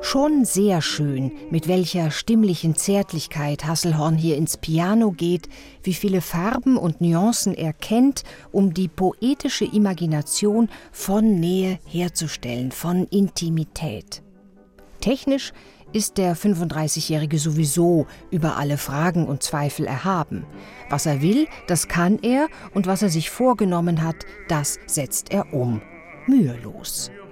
Schon sehr schön, mit welcher stimmlichen Zärtlichkeit Hasselhorn hier ins Piano geht, wie viele Farben und Nuancen er kennt, um die poetische Imagination von Nähe herzustellen, von Intimität. Technisch ist der 35-Jährige sowieso über alle Fragen und Zweifel erhaben. Was er will, das kann er, und was er sich vorgenommen hat, das setzt er um. Mühelos.